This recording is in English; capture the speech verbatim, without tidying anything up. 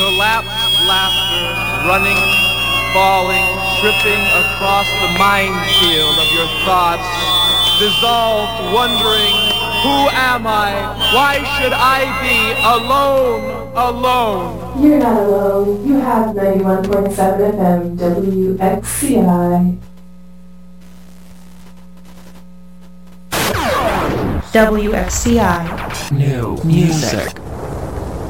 Collapsed laughter, running, falling, tripping across the minefield of your thoughts, dissolved, wondering, who am I? Why should I be alone, alone? You're not alone. You have ninety-one point seven F M W X C I. W X C I. New music.